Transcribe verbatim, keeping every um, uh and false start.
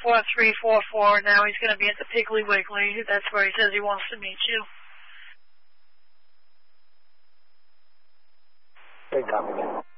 four three four four. Now he's going to be at the Piggly Wiggly. That's where he says he wants to meet you. Hey, copy.